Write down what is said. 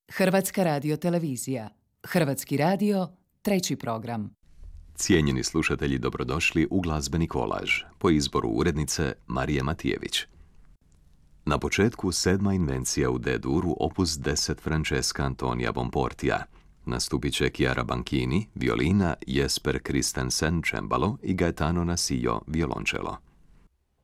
Hrvatska radiotelevizija. Hrvatski radio, treći program. Cijenjeni slušatelji, dobrodošli u glazbeni kolaž po izboru urednice Marije Matijević. Na početku 7. invencija u D-duru opus 10 Francesca Antonia Bonportija. Nastupit će Chiara Banchini, violina, Jesper Christensen, cembalo i Gaetano Nasillo, violončelo.